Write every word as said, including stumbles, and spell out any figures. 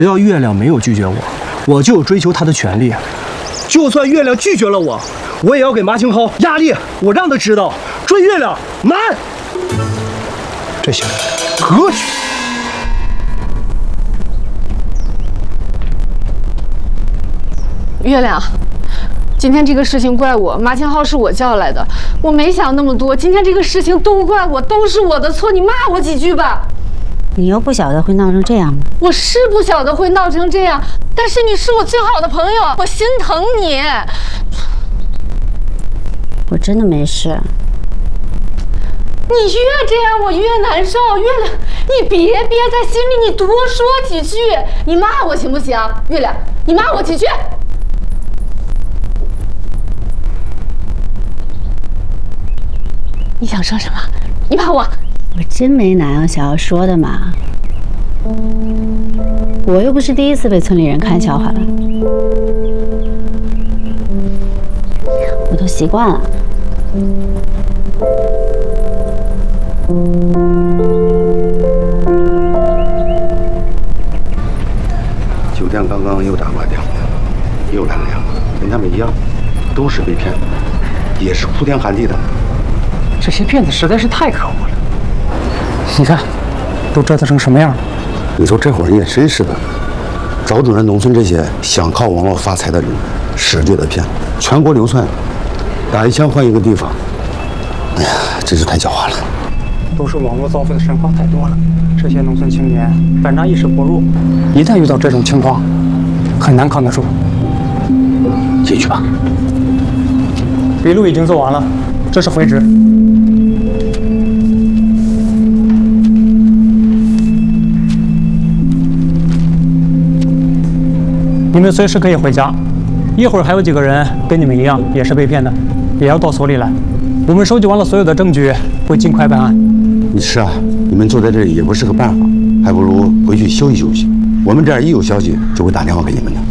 只要月亮没有拒绝我，我就有追求她的权利。就算月亮拒绝了我，我也要给马清浩压力，我让他知道追月亮难。这些可取。 月亮，今天这个事情怪我，马清浩是我叫来的，我没想那么多。今天这个事情都怪我，都是我的错，你骂我几句吧。 你又不晓得会闹成这样吗？ 我是不晓得会闹成这样，但是你是我最好的朋友，我心疼你。 我真的没事。 你越这样，我越难受。月亮，你别憋在心里，你多说几句。你骂我行不行？月亮，你骂我几句。你想说什么？你骂我？ 我真没哪样想要说的嘛。我又不是第一次被村里人看笑话了，我都习惯了。 酒店刚刚又打过来电话，又来了两个，跟他们一样，都是被骗的，也是哭天喊地的。 这些骗子实在是太可恶了。你看，都折腾成什么样了？ 你说这会儿也真是的，找准了农村这些想靠网络发财的人，使劲的骗，全国流窜，打一枪换一个地方。哎呀，真是太狡猾了。 都是网络造福的神话太多了，这些农村青年反诈意识薄弱，一旦遇到这种情况，很难扛得住。 进去吧。 笔录已经做完了，这是回执。你们随时可以回家，一会儿还有几个人跟你们一样也是被骗的，也要到所里来。我们收集完了所有的证据，会尽快办案。 你是啊，你们坐在这里也不是个办法，还不如回去休息休息。我们这儿一有消息就会打电话给你们的。